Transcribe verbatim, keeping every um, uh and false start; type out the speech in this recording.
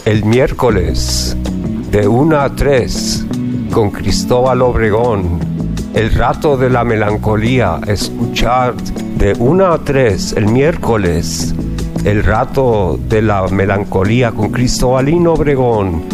el miércoles de una a tres con Cristóbal Obregón. El rato de la melancolía, escuchar de una a tres el miércoles. El rato de la melancolía con Cristóbalino Obregón.